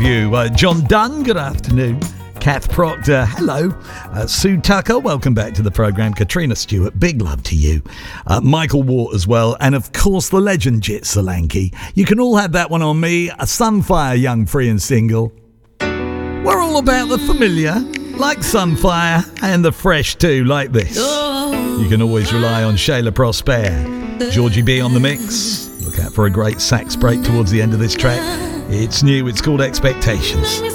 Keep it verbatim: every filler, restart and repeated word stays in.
You, uh, John Dunn, good afternoon. Kath Proctor, hello. Uh, Sue Tucker, welcome back to the programme. Katrina Stewart, big love to you. Uh, Michael Watt as well. And of course, the legend Jit Solanke. You can all have that one on me. A Sunfire, young, free and single. We're all about the familiar, like Sunfire, and the fresh too, like this. You can always rely on Shayla Prosper. Georgie B on the mix. Look out for a great sax break towards the end of this track. It's new, it's called Expectations.